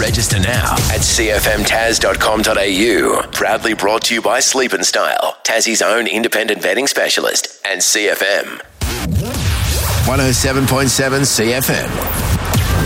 Register now at cfmtaz.com.au. Proudly brought to you by Sleep and Style, Tassie's own independent vetting specialist, and CFM. 107.7 CFM.